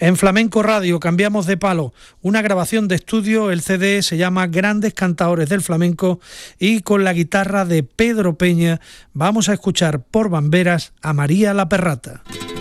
En Flamenco Radio cambiamos de palo, una grabación de estudio, el CD se llama Grandes Cantaores del Flamenco y con la guitarra de Pedro Peña vamos a escuchar por bamberas a María la Perrata.